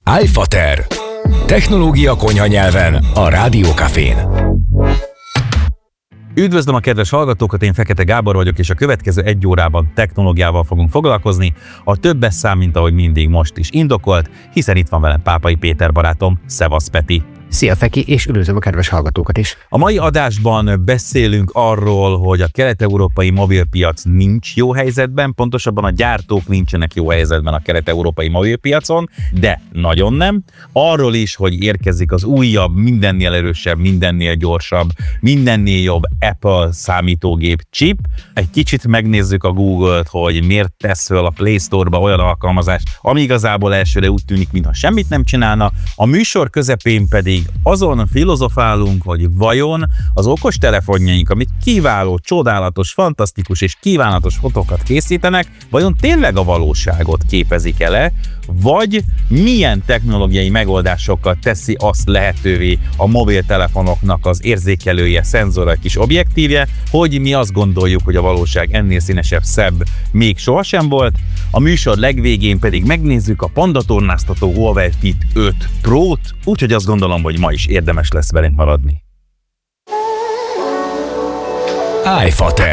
iFater. Technológia konyha nyelven a Rádiókafén. Üdvözlöm a kedves hallgatókat, én Fekete Gábor vagyok, és a következő 1 órában technológiával fogunk foglalkozni. A többes szám, mint ahogy mindig most is indokolt, hiszen itt van velem Pápai Péter barátom. Szevasz, Peti! Szia, Feki, és üdvözlöm a kedves hallgatókat is. A mai adásban beszélünk arról, hogy a kelet-európai mobilpiac nincs jó helyzetben, pontosabban a gyártók nincsenek jó helyzetben a kelet-európai mobilpiacon, de nagyon nem. Arról is, hogy érkezik az újabb, mindennél erősebb, mindennél gyorsabb, mindennél jobb Apple számítógép chip. Egy kicsit megnézzük a Google-t, hogy miért tesz föl a Play Store-ba olyan alkalmazást, ami igazából elsőre úgy tűnik, mintha semmit nem csinálna. A műsor közepén pedig azon filozofálunk, hogy vajon az okostelefonjaink, amik kiváló, csodálatos, fantasztikus és kívánatos fotókat készítenek, vajon tényleg a valóságot képezik el-e, vagy milyen technológiai megoldásokkal teszi azt lehetővé a mobiltelefonoknak az érzékelője, szenzora, kis objektívje, hogy mi azt gondoljuk, hogy a valóság ennél színesebb, szebb még sohasem volt. A műsor legvégén pedig megnézzük a pandatornáztató Huawei Fit 5 Pro-t, úgyhogy azt gondolom, hogy ma is érdemes lesz velünk maradni. iFater.